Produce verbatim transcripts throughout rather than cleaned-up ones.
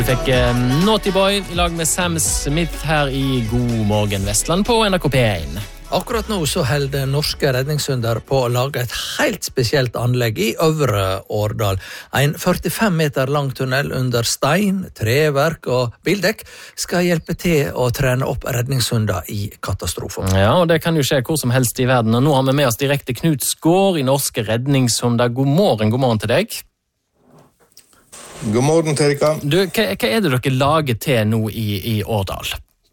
Vi fikk eh, Naughty Boy I lag med Sam Smith her I God morgen Vestland på N R K P one. Akkurat nå så holder norske redningshunder på å lage et helt spesielt anlegg I Øvre Årdal. En førtifem meter lang tunnel under stein, treverk og bildekk skal hjelpe til å trene opp redningshunder I katastrofer. Ja, og det kan jo skje hvor som helst I verden. Og nå har vi med oss direkte Knut Skår I Norske redningshunder. God morgen, god morgen til deg. God morgen, Terika. Du, hva, hva er det dere lager til nå I, I Årdal?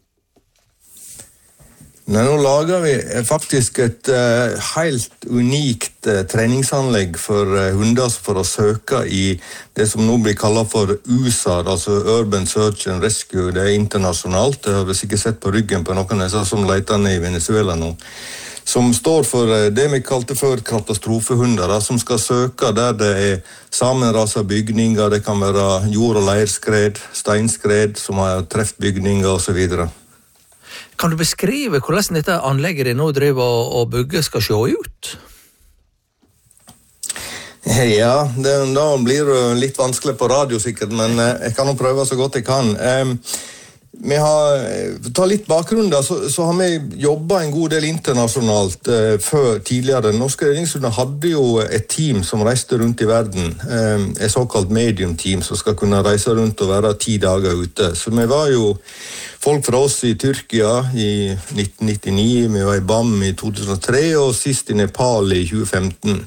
Nei, nå lager vi faktisk et uh, helt unikt uh, treningsanlegg for uh, hunder for å søke I det som nå blir kallet for U S A R, altså Urban Search and Rescue. Det er internasjonalt. Det har vi sikkert sett på ryggen på noen av disse som leter ned I Venezuela nå. Som står for det vi kalte for katastrofehunder, som skal søke der det er sammenraset bygninger, det kan være jord- og leirskred, steinskred som har treft bygninger og så videre. Kan du beskrive hvordan dette anlegget de nå driver og, og bygger skal se ut? Ja, det, da blir det litt vanskelig på radio sikkert, men jeg kan jo prøve så godt jeg kan. Um, Vi har, ta litt bakgrunn da, så, så har vi jobbet en god del internasjonalt eh, før tidligere. Norske redningshunder hadde jo et team som reiste rundt I verden, eh, et såkalt medium team som skal kunne reise rundt og være ti dager ute. Så vi var jo folk fra oss I Tyrkia I nitten nittini, vi var I B A M I to tusen og tre og sist I Nepal I tjue femten.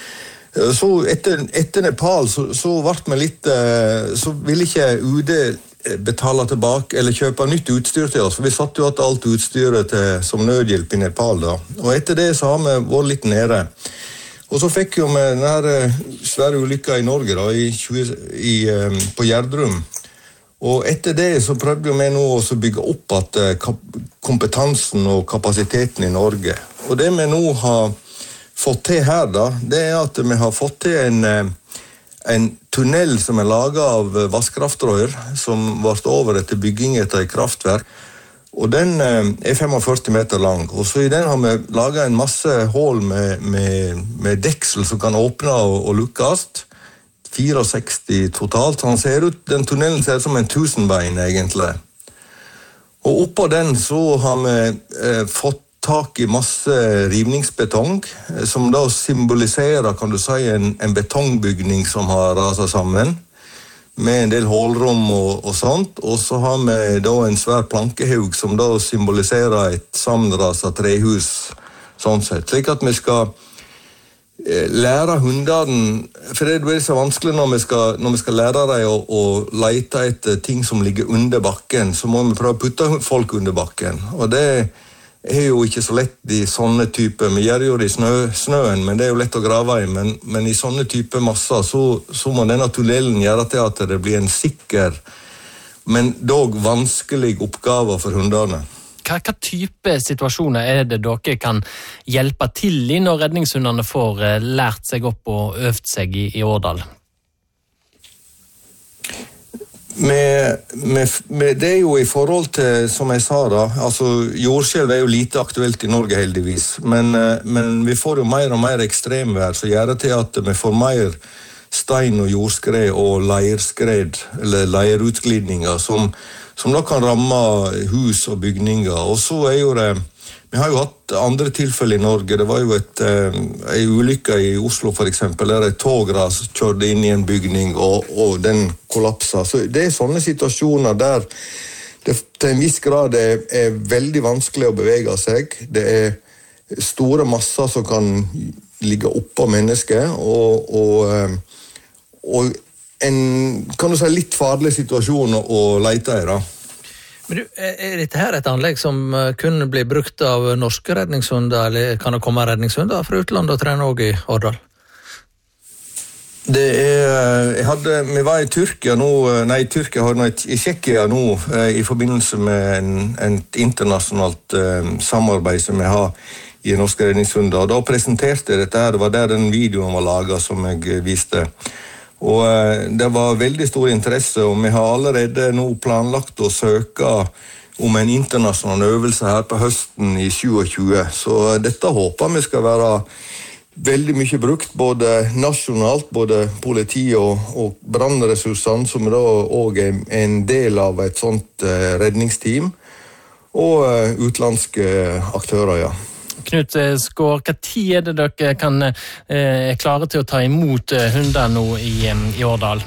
Så etter, etter Nepal så, så ble vi litt, eh, så ville ikke U D betale tilbake, eller kjøpe nytt utstyr til oss, for vi satt jo at alt utstyret til, som nødhjelp I Nepal da. Og etter det så har vi vært litt nede. Og så fikk jo vi denne svære ulykka I Norge da, i tjue, i, um, på Gjerdrum. Og etter det så prøvde vi nå å bygge opp at uh, kompetansen og kapasiteten I Norge. Og det vi nå har fått til her da, det er at vi har fått til en uh, en tunnel som er laget av vasskraftrør, som var over etter bygging etter et kraftverk. Og den er førtifem meter lang. Og så I den har vi laget en masse hål med, med, med deksel som kan åpne og, og lukkes. sekstifire totalt. Så han ser ut, den tunnelen ser ut som en tusenbein egentlig. Og oppå den så har vi eh, fått tak I masse rivningsbetong, som da symboliserer, kan du si, en, en betongbygning som har raset sammen, med en del hålrom og, og sånt, og så har vi da en svær plankehaug som da symboliserer et sammenraset trehus, sånn sett. Slik at vi skal eh, lære hundene, for det er så vanskelig når vi skal, når vi skal lære dem å, å lete etter ting som ligger under bakken, så må vi prøve å putte folk under bakken, og det er jo ikke så lett I sånne typer, vi gjør jo det I snø, snøen, men det er jo lett å grave I, men, men I sånne typer masser, så, så må denne tunnelen gjøre til at det blir en sikker, men dog vanskelig oppgave for hundene. Hva, hva type situasjoner er det dere kan hjelpe til I når redningshundene får lært seg opp og øvd seg I, I Årdal? Med, med, med det er jo I forhold til, som jeg sa da, altså jordskjelv er jo lite aktuelt I Norge heldigvis, men, men vi får jo mer og mer ekstremvær, så gjør det til at vi får mer stein- og jordskred og leirskred, eller leirutglidninger, som, som da kan ramme hus og bygninger, og så er jo det, vi har jo hatt andre tilfeller I Norge, det var jo et, eh, en ulykke I Oslo for eksempel, der et togras kjørte inn I en bygning, og, og den kollapset. Så det er sånne situasjoner der det til en viss grad er, er veldig vanskelig å bevege seg. Det er store masser som kan ligge oppå mennesket, og, og, og en, kan du si, litt farlig situasjon å, å lete I da. Men du, er dette her et anlegg som kun blir brukt av norske redningshunder, eller kan det komme redningshunder fra utlandet og trene også I Årdal? Det er, jeg hadde, vi var I Tyrkia nå, nei, Tyrkia har I Tsjekkia nå, I forbindelse med en, en internasjonalt um, samarbeid som vi har I norske redningshunder, og da presenterte jeg dette her, det var der den videoen var laget som jeg viste. Og det var veldig stor interesse, og vi har allerede nå planlagt å søke om en internasjonal øvelse her på høsten I tjue tjue. Så dette håper vi skal være veldig mye brukt, både nasjonalt, både politi og, og brannressursene, som da også er en del av et sånt uh, redningsteam, og uh, utenlandske aktører, ja. Knut Skaar, hva tid er det dere kan uh, klare til å ta imot uh, hunder nå i, um, i Årdal?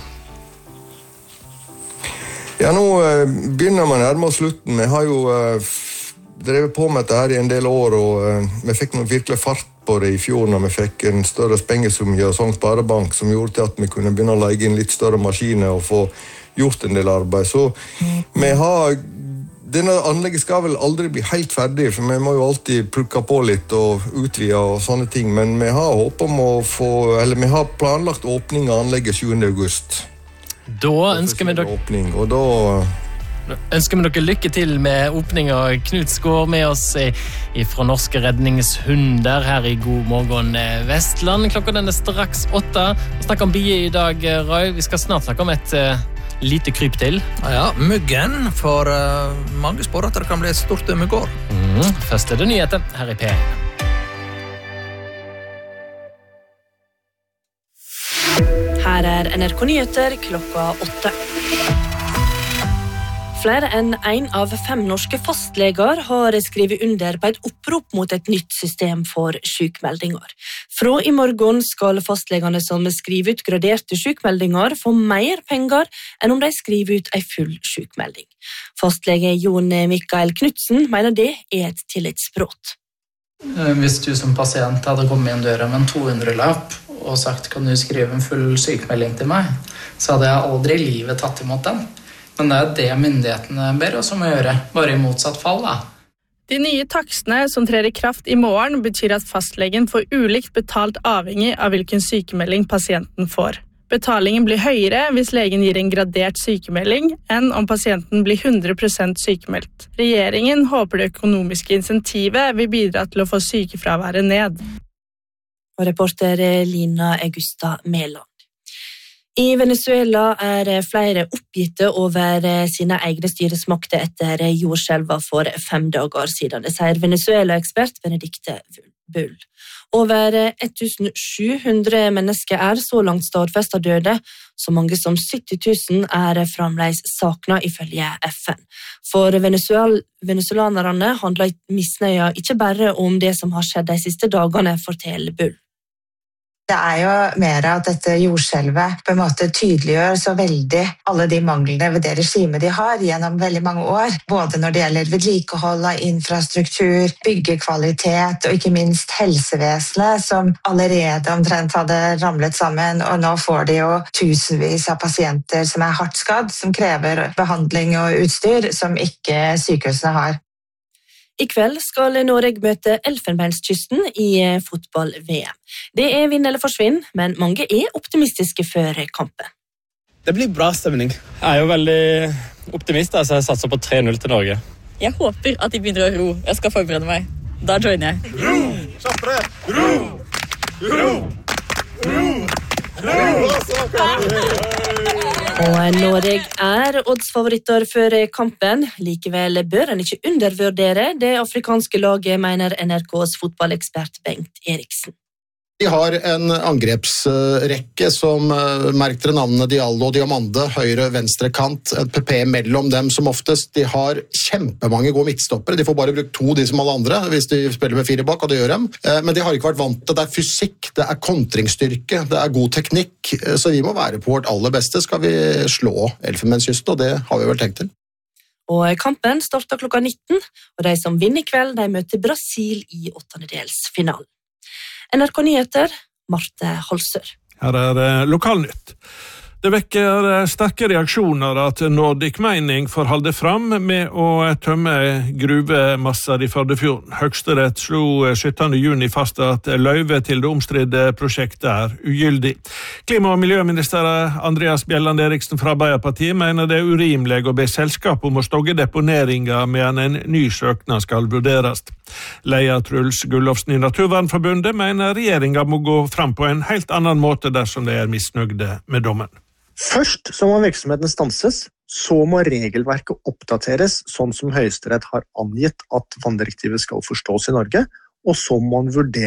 Ja, nå uh, begynner man nærmere slutten. Vi har jo uh, drevet på med dette her i en del år, og uh, vi fikk noe virkelig fart på det i fjor når vi fikk en større spengesum og sånn sparebank som gjorde til at vi kunne begynne å leie inn litt større maskiner og få gjort en del arbeid. Så vi har, denne anlegget skal vel aldri bli helt ferdig, for vi må jo alltid plukke på litt og utvide og sånne ting, men vi har håp om å få, eller vi har planlagt åpning av anlegget sjuende august. Da ønsker vi dere... Åpning, og da... ønsker vi dere lykke til med åpning av Knut Skaar med oss fra Norske Redningshunder her i God morgen Vestland. Klokka den er straks åtte. Vi snakker om bier i dag, Roy. Vi skal snart snakke om et uh, lite kryp til. Ja, myggen, for uh, mange spår at det kan bli et stort myggår. Mm, først er det nyheter her i P en. Her er N R K Nyheter klokka åtte. Flere enn en av fem norske fastleger har skrevet under på et opprop mot et nytt system for sykmeldinger. Fra i morgen skal fastlegene som skriver ut graderte sykmeldinger få mer penger enn om de skriver ut en full sykmelding. Fastlege Jon Mikael Knudsen mener det er et tillitsbrudd. Hvis du som pasient hadde kommet inn døra med en to hundre-lapp og sagt kan du skrive en full sykmelding til meg, så hadde jeg aldri i livet tatt imot den. Men det er det myndighetene ber oss om å gjøre, bare i motsatt fall da. De nye takstene som trer i kraft i morgen betyr at fastlegen får ulikt betalt avhengig av hvilken sykemelding pasienten får. Betalingen blir høyere hvis legen gir en gradert sykemelding enn om pasienten blir hundre prosent sykemeldt. Regjeringen håper det økonomiske insentivet vil bidra til å få sykefraværet ned. Og reporter Lina Augusta Mæland. I Venezuela er flere oppgitte over sine egne styresmakter etter jordskjelvet for fem dager siden. Det sier Venezuela-ekspert Benedikte Bull. Over sju hundre mennesker er så langt stadfestet døde, så mange som sytti tusen er fremdeles savnet ifølge F N. For Venezuel- venezuelanerne handler misnøya ikke bare om det som har skjedd de siste dagene, forteller Bull. Det er jo mer at dette jordskjelvet på en måte tydeliggjør så veldig alle de manglene ved det regimet de har gjennom veldig mange år. Både når det gjelder vedlikehold av infrastruktur, byggekvalitet og ikke minst helsevesenet som allerede omtrent hadde ramlet sammen. Og nå får de jo tusenvis av pasienter som er hardt skadd, som krever behandling og utstyr som ikke sykehusene har. I kveld skal Norge møte Elfenbenskysten i fotball-V M. Det er vinn eller forsvinn, men mange er optimistiske før kampen. Det blir bra stemning. Jeg er jo veldig optimist, så jeg satser på tre null til Norge. Jeg håper at de begynner å ro. Jeg skal forberede meg. Da joiner jeg. Ro! Kjappere! Ro! Ro! Ro! Og Norge er oddsfavoritter før kampen. Likevel bør en ikke undervurdere det afrikanske laget, mener N R K's fotballekspert Bengt Eriksen. De har en angrepsrekke som merker navnene Diallo og Diamande, høyre, venstre kant, et P P mellom dem som oftest. De har kjempemange gode midtstoppere. De får bare brukt to, de som alle andre, hvis de spiller med fire bak, og det gjør dem. Men de har ikke vært vant til. Det er fysikk, det er kontringsstyrke, det er god teknikk, så vi må være på vårt aller beste. Skal vi slå Elfenbenskysten, og det har vi vel tenkt til. Og kampen starter klokka nitten, og de som vinner i kveld, de møter Brasil i åttendedelsfinalen. N R K Nyheter, Marte Holsør. Her er det lokalnytt. Det vekker sterke reaksjoner at Nordic Mining får holde fram med å tømme gruvemasser i Førdefjorden. Høyesterett slo syttende juni fast at løyve til det omstridte prosjektet er ugyldig. Klima- og miljøminister Andreas Bjelland Eriksen fra Arbeiderpartiet mener det er urimelig å be selskap om å stogge deponeringa medan en ny søknad skal vurderes. Leder Truls Gullofsen i Naturvernforbundet mener regjeringa må gå fram på en helt annen måte dersom de er misnøgde med dommen. Først så må virksomheten stanses, så må regelverket oppdateres sånn som Høyesterett har angitt at vanndirektivet skal forstås i Norge, og så må man vurdere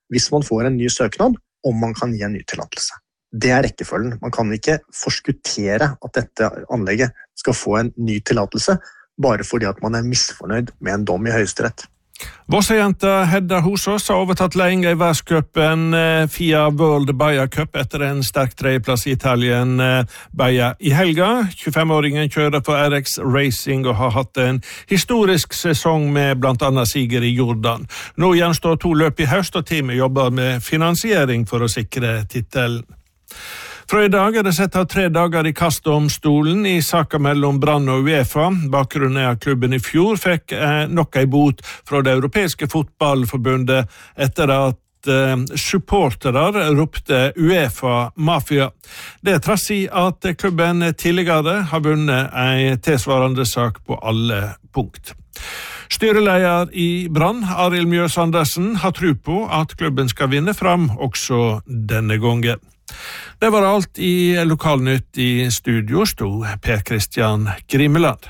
hvis man får en ny søknad, om man kan gi en ny tillatelse. Det er rekkefølgen. Man kan ikke forskuttere at dette anlegget skal få en ny tillatelse, bare fordi at man er misfornøyd med en dom i Høyesterett. Vossajenta Hedda Hosås har overtatt ledelsen i verdenscupen F I A World Baja Cup etter en sterk tredjeplass i Italien Baja i helga. tjuefem-åringen kjører for R X Racing og har hatt en historisk sesong med blant annet siger i Jordan. Nå gjenstår to løp i høst, og teamet jobber med finansiering for å sikre titelen. Fra i dag er det sett av tre dager i kastdomstolen i saken mellom Brann og UEFA. Bakgrunnen er at klubben i fjor fikk eh, nok en bot fra det europeiske fotballforbundet etter at eh, supportere ropte UEFA-mafia. Det trass i at klubben tidligere har vunnet en tilsvarende sak på alle punkt. Styreleder i Brann, Arild Mjøs Andersen, har tro på at klubben skal vinne fram også denne gangen. Det var alt i Lokalnytt. I studio sto Per Kristian Grimeland.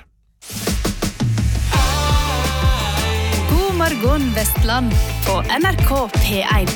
God morgen Vestland på N R K P en.